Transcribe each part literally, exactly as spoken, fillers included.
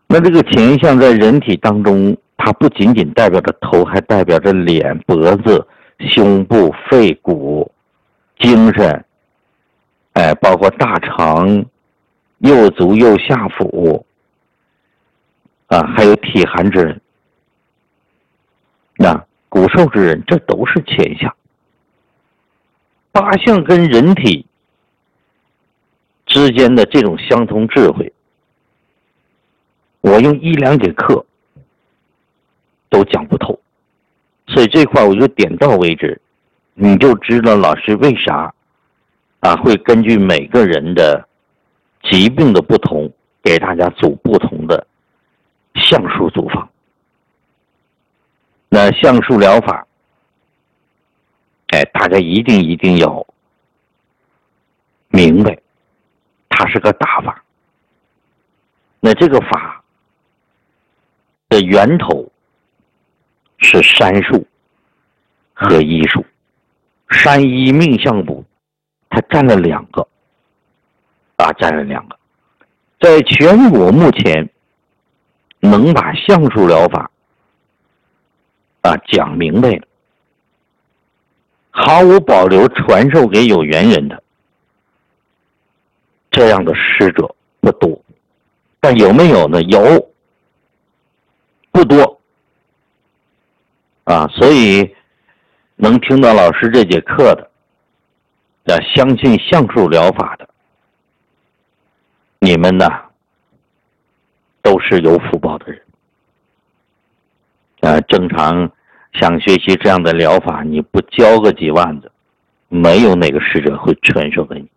那这个潜意象在人体当中，它不仅仅代表着头，还代表着脸、脖子、胸部、肺骨、精神，哎，包括大肠、右足、右下腹，啊，还有体寒之人，那骨瘦之人，这都是潜象。八项跟人体之间的这种相通智慧，我用一两节课都讲不透，所以这块我就点到为止，你就知道老师为啥啊会根据每个人的疾病的不同，给大家组不同的相术组方。那相术疗法，哎，大家一定一定要明白，它是个大法。那这个法的源头是山术和医术，山医命相卜，它占了两个，啊，占了两个。在全国目前能把相术疗法啊讲明白了，毫无保留传授给有缘人的，这样的师者不多。但有没有呢？有，不多啊。所以能听到老师这节课的，啊，相信相术疗法的，你们呢都是有福报的人啊。正常想学习这样的疗法，你不交个几万子，没有哪个师者会传授给你。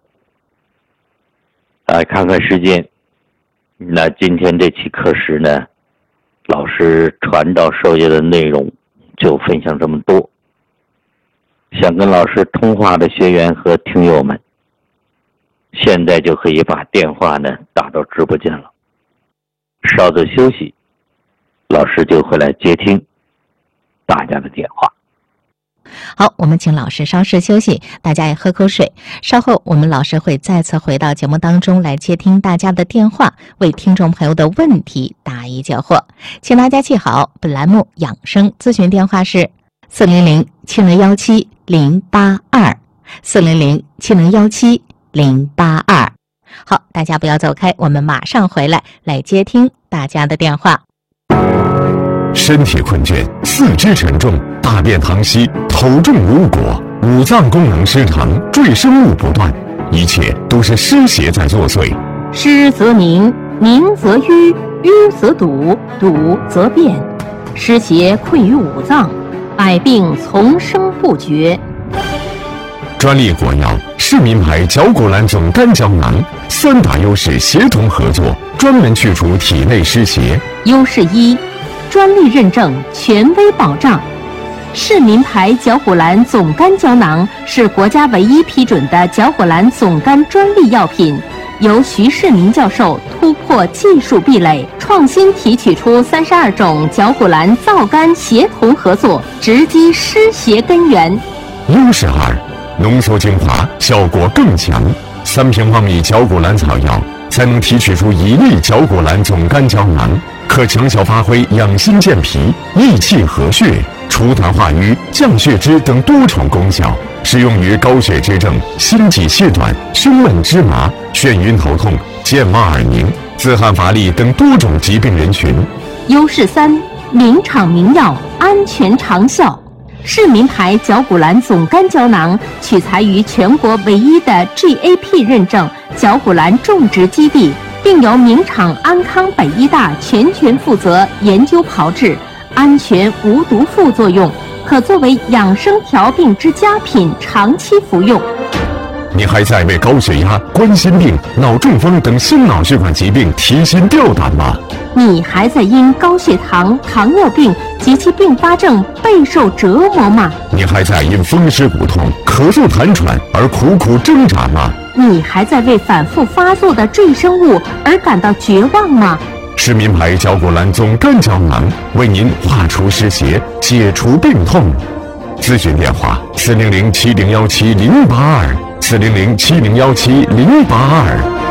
啊，看看时间，那今天这期课时呢，老师传道授业的内容就分享这么多。想跟老师通话的学员和听友们，现在就可以把电话呢打到直播间了。稍作休息，老师就会来接听大家的电话。 好，我们请老师稍事休息，大家也喝口水。稍后我们老师会再次回到节目当中来接听大家的电话，为听众朋友的问题答疑解惑。请大家记好，本栏目养生咨询电话是四零零七零幺七零八二，四零零七零幺七零八二。好，大家不要走开，我们马上回来来接听大家的电话。 身体困倦，四肢沉重，大便溏稀，头重无果，五脏功能失常，赘生物不断，一切都是湿邪在作祟。 湿则凝，凝则瘀，瘀则堵，堵则变，湿邪困于五脏，百病丛生不绝。 专利果药市民牌绞果兰总干胶囊，三大优势协同合作，专门去除体内湿邪。 优势一，专利认证，权威保障。市民牌绞果兰总干胶囊是国家唯一批准的绞果兰总干专利药品，由徐世民教授突破技术壁垒，创新提取出三十二种绞果兰皂苷协同合作，直击湿邪根源。 优势二，浓缩精华，效果更强。三平方米绞果兰草药才能提取出一粒绞果兰总干胶囊，可强效发挥养心健脾、益气和血、除痰化瘀、降血脂等多重功效，适用于高血脂症、心悸气短、胸闷芝麻、眩晕头痛、健忘耳鸣、自汗乏力等多种疾病人群。 优势三，名厂名药，安全长效。市民牌绞果兰总干胶囊取材于全国唯一的 G A P 认证绞果兰种植基地，并由名厂安康北医大全权负责研究炮制，安全无毒副作用，可作为养生调病之佳品，长期服用。 你还在为高血压、冠心病、脑中风等心脑血管疾病提心吊胆吗？ 你还在因高血糖、糖尿病及其并发症备受折磨吗？ 你还在因风湿骨痛、咳嗽痰喘而苦苦挣扎吗？ 你还在为反复发作的赘生物而感到绝望吗？ 市民牌绞果兰总干胶囊为您化除湿邪，解除病痛。咨询电话：四零零七零幺七零八二，四零零七零幺七零八二。